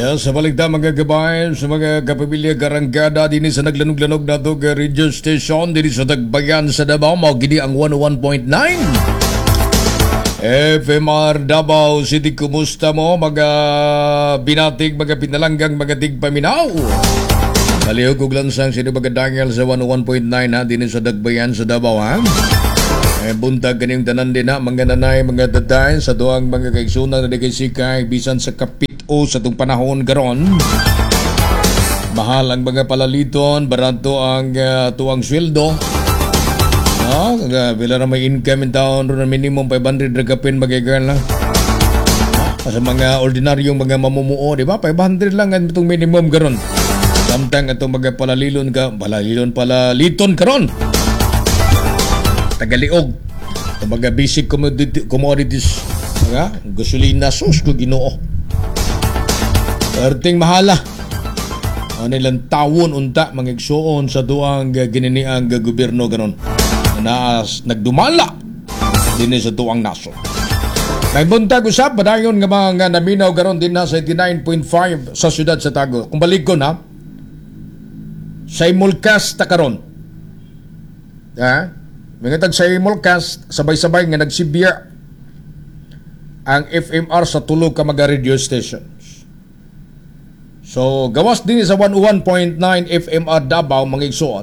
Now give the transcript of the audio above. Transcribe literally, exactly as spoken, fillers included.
Well, sa baligta mga gabay, sa mga kapamilya Garangada din sa naglanog-lanog na ito radio station din sa Tagbayan sa Davao, mo gini ang one oh one point nine. F M R Davao City, kumusta mo mga binatig, mga pinalanggang, mga tigpaminaw? Kalihog ug lansang sino mga dangel sa one oh one point nine ha, din sa Tagbayan sa Davao ha. Eh, buntag kaning tanan din ha, mga nanay, mga tatay, sa doang mga kaigsunan na nagkaisikay, bisan sa kapit o sa itong panahon garon. Mahal ang mga palaliton, barato ang uh, tuwang sweldo. No? Uh, bila na may income in town, ron minimum five hundred ragapin magigirl na. Sa mga ordinaryong mga mamumuo, di ba? five hundred lang ang itong minimum garon. Samtang itong mga palalilon ka, palalilon palaliton karon. Tagaliog. Itong mga basic commodity, commodities. Mga gasolina, sus ko ginoo. Perting mahala. Ano nilang tawon unta mangigsuon sa duang gininiang gobyerno ganon. Na nagdumala din sa duang naso. Nagbuntag usap padayon nga mga naminaw garon din na sa eighty-nine point five sa siyudad sa Tago. Kung balik ko na simulcast ta karon. Ha? Mga tag simulcast sabay-sabay nga nagsibya ang F M R sa tulo ka mga radio station. So, gawas din sa one oh one point nine F M R Davao mangigsuon.